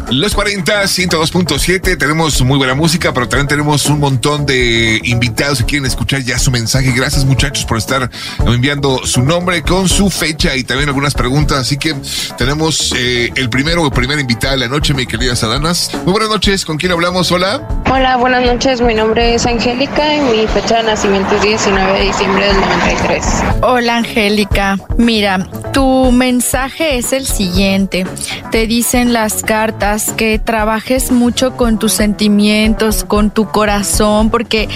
Los 40, 102.7, tenemos muy buena música, pero también tenemos un montón de invitados que quieren escuchar ya su mensaje. Gracias, muchachos, por estar enviando su nombre con su fecha y también algunas preguntas. Así que tenemos primera invitada de la noche, mi querida Sadanas. Muy buenas noches, ¿con quién hablamos? Hola. Hola, buenas noches, mi nombre es Angélica y mi fecha de nacimiento es 19 de diciembre del 93. Hola, Angélica. Mira, tu mensaje es el siguiente. Te dicen las cartas que trabajes mucho con tus sentimientos, con tu corazón, porque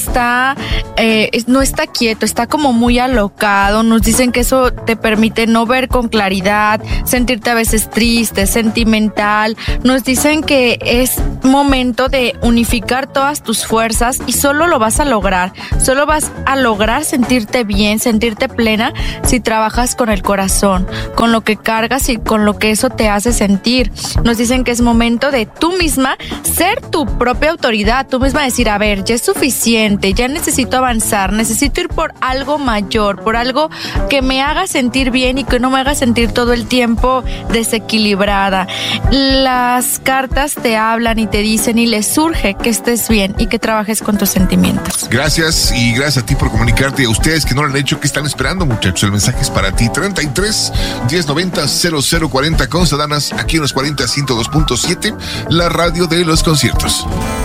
no está quieto, está como muy alocado. Nos dicen que eso te permite no ver con claridad, sentirte a veces triste, sentimental. Nos dicen que es momento de unificar todas tus fuerzas y solo lo vas a lograr. Solo vas a lograr sentirte bien, sentirte plena si trabajas con el corazón, con lo que cargas y con lo que eso te hace sentir. Nos dicen que es momento de tú misma ser tu propia autoridad, tú misma decir, a ver, ya es suficiente, ya necesito avanzar, necesito ir por algo mayor, por algo que me haga sentir bien y que no me haga sentir todo el tiempo desequilibrada. Las cartas te hablan y te dicen y les surge que estés bien y que trabajes con tus sentimientos. Gracias, y gracias a ti por comunicarte. A ustedes que no lo han hecho, ¿qué están esperando, muchachos? El mensaje es para ti. 33 1090 0040 con Sadanas, aquí en los 40 102.7, la radio de los conciertos.